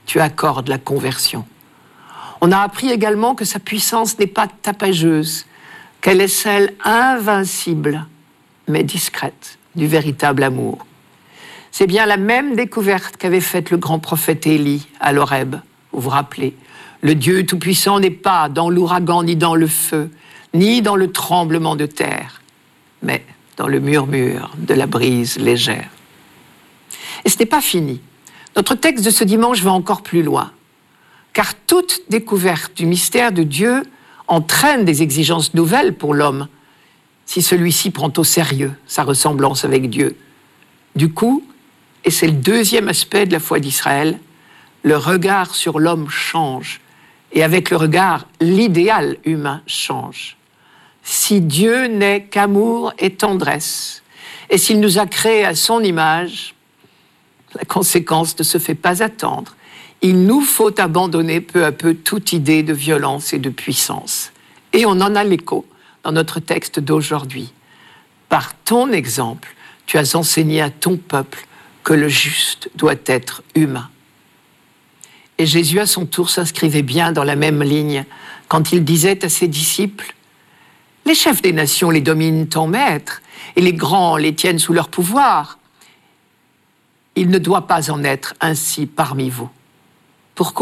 tu accordes la conversion. On a appris également que sa puissance n'est pas tapageuse, qu'elle est celle invincible, mais discrète, du véritable amour. C'est bien la même découverte qu'avait faite le grand prophète Élie à l'Horeb. Vous vous rappelez, le Dieu Tout-Puissant n'est pas dans l'ouragan, ni dans le feu, ni dans le tremblement de terre, mais dans le murmure de la brise légère. Et ce n'est pas fini. Notre texte de ce dimanche va encore plus loin, car toute découverte du mystère de Dieu entraîne des exigences nouvelles pour l'homme, si celui-ci prend au sérieux sa ressemblance avec Dieu. Du coup, et c'est le deuxième aspect de la foi d'Israël, le regard sur l'homme change, et avec le regard, l'idéal humain change. Si Dieu n'est qu'amour et tendresse, et s'il nous a créés à son image, la conséquence ne se fait pas attendre. Il nous faut abandonner peu à peu toute idée de violence et de puissance. Et on en a l'écho dans notre texte d'aujourd'hui. Par ton exemple, tu as enseigné à ton peuple que le juste doit être humain. Et Jésus, à son tour, s'inscrivait bien dans la même ligne quand il disait à ses disciples « Les chefs des nations les dominent en maîtres, et les grands les tiennent sous leur pouvoir. Il ne doit pas en être ainsi parmi vous. » Pourquoi ?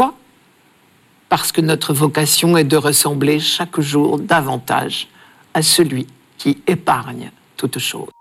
Parce que notre vocation est de ressembler chaque jour davantage à celui qui épargne toutes choses.